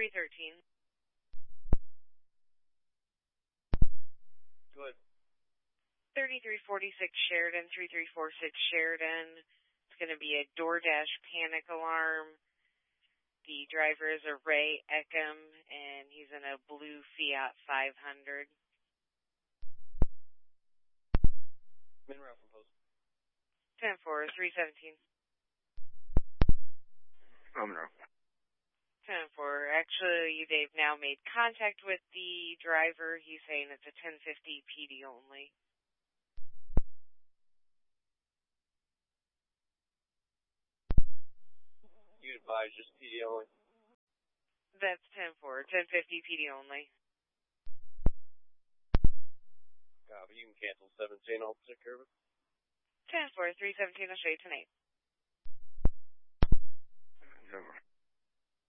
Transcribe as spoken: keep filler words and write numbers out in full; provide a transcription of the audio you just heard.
three thirteen. Go ahead. thirty-three forty-six Sheridan, three three four six Sheridan. It's going to be a DoorDash panic alarm. The driver is a Ray Eckham, and he's in a blue Fiat five hundred. Monroe from Post. ten four, three seventeen. Oh, Monroe. ten four. Actually, they've now made contact with the driver. He's saying it's a ten fifty P D only. You advise just P D only? That's ten four. ten fifty P D only. Copy. You can cancel seventeen. I'll take care of it. ten four, three seventeen. I'll show you tonight. Never.